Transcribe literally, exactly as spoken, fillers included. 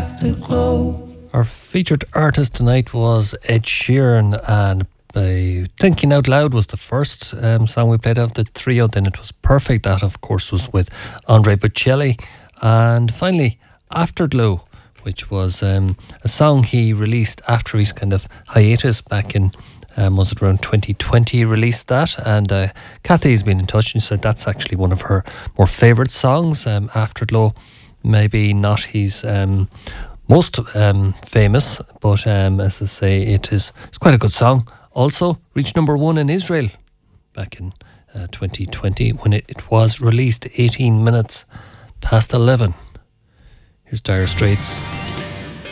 Afterglow. Our featured artist tonight was Ed Sheeran, and uh, Thinking Out Loud was the first um, song we played of the trio. Then it was Perfect. That, of course, was with Andre Bocelli. And finally, Afterglow, which was um, a song he released after his kind of hiatus back in, um, was it around twenty twenty he released that. And uh, Kathy's been in touch and said that's actually one of her more favourite songs, um, Afterglow. Maybe not his um, most um, famous, but um, as I say, it is it's quite a good song. Also reached number one in Israel back in uh, twenty twenty when it, it was released eighteen minutes past eleven. Here's Dire Straits.